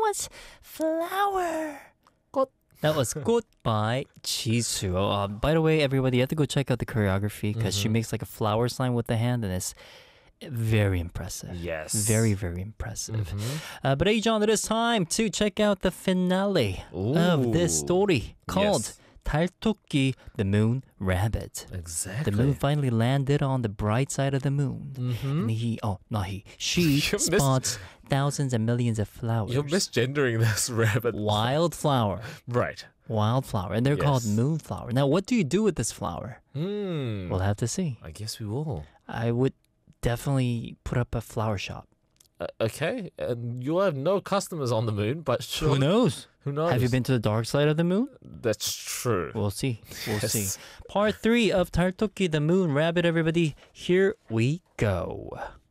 was flower. 꽃. That was 꽃 by Jisoo. By the way, everybody, you have to go check out the choreography because she makes like a flower sign with the hand, and it's very impressive. Yes. Very, very impressive. But hey, John, it is time to check out the finale of this story called 달토끼, the moon rabbit. Exactly. The moon finally landed on the bright side of the moon. And she spots thousands and millions of flowers. You're misgendering this rabbit. Wildflower. Right. Wildflower. And they're called moonflower. Now, what do you do with this flower? We'll have to see. I guess we will. I would definitely put up a flower shop. Okay. You'll have no customers on the moon, but sure. Who knows? Who knows? Have you been to the dark side of the moon? That's true. We'll see. We'll Yes. see. Part 3 of 달토끼, the moon rabbit, everybody. Here we go.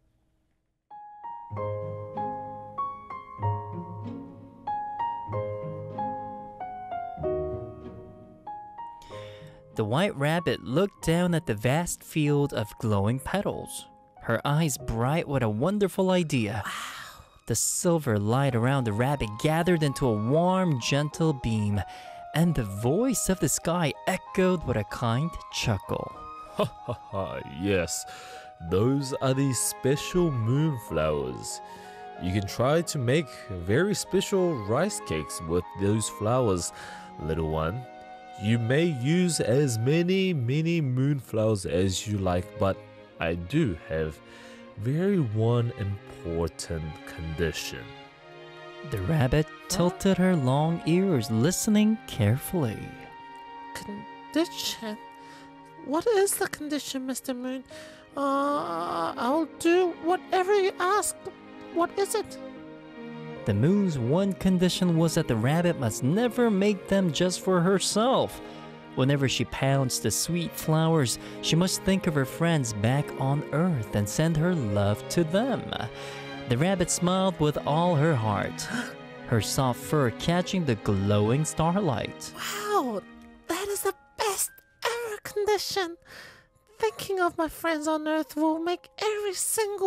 The white rabbit looked down at the vast field of glowing petals, her eyes bright with a wonderful idea. Wow. The silver light around the rabbit gathered into a warm, gentle beam, and the voice of the sky echoed with a kind chuckle. Yes, those are the special moonflowers. You can try to make very special rice cakes with those flowers, little one. You may use as many moonflowers as you like, but I do have one important condition. The rabbit tilted her long ears, listening carefully. Condition? What is the condition, Mr. Moon? I'll do whatever you ask. What is it? The moon's one condition was that the rabbit must never make them just for herself. Whenever she pounds the sweet flowers, she must think of her friends back on Earth and send her love to them. The rabbit smiled with all her heart, her soft fur catching the glowing starlight. Wow, that is the best ever condition. Thinking of my friends on Earth will make every single